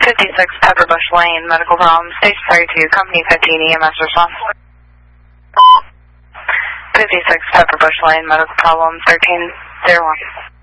56 Pepperbush Lane, medical problems, stage 32, company 15, EMS response. 56 Pepperbush Lane, medical problems, 1301.